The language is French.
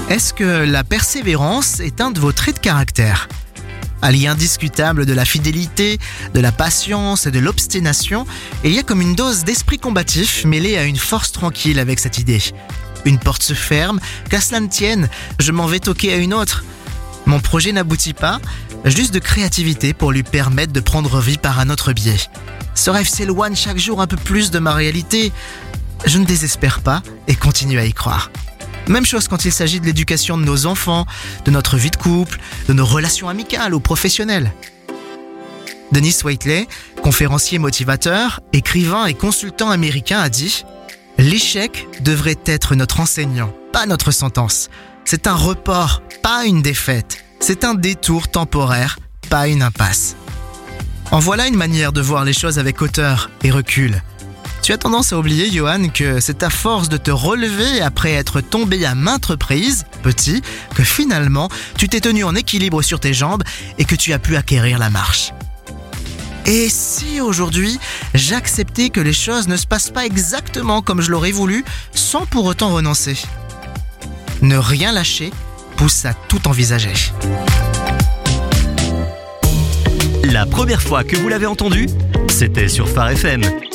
Est-ce que la persévérance est un de vos traits de caractère ? Allié indiscutable de la fidélité, de la patience et de l'obstination, il y a comme une dose d'esprit combatif mêlée à une force tranquille avec cette idée. Une porte se ferme, qu'à cela ne tienne, je m'en vais toquer à une autre. Mon projet n'aboutit pas, juste de créativité pour lui permettre de prendre vie par un autre biais. Ce rêve s'éloigne chaque jour un peu plus de ma réalité. Je ne désespère pas et continue à y croire. Même chose quand il s'agit de l'éducation de nos enfants, de notre vie de couple, de nos relations amicales ou professionnelles. Dennis Waitley, conférencier motivateur, écrivain et consultant américain, a dit « L'échec devrait être notre enseignant, pas notre sentence. C'est un report, pas une défaite. C'est un détour temporaire, pas une impasse. » En voilà une manière de voir les choses avec hauteur et recul. Tu as tendance à oublier, Johan, que c'est à force de te relever après être tombé à maintes reprises, petit, que finalement, tu t'es tenu en équilibre sur tes jambes et que tu as pu acquérir la marche. Et si aujourd'hui, j'acceptais que les choses ne se passent pas exactement comme je l'aurais voulu, sans pour autant renoncer ? Ne rien lâcher pousse à tout envisager. La première fois que vous l'avez entendu, c'était sur Phare FM.